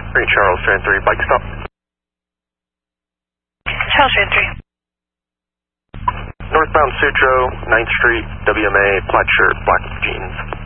Green Charles, Strand 3, bike stop. Charles, Strand 3. Northbound Sutro, 9th Street, WMA, plaid shirt, black jeans.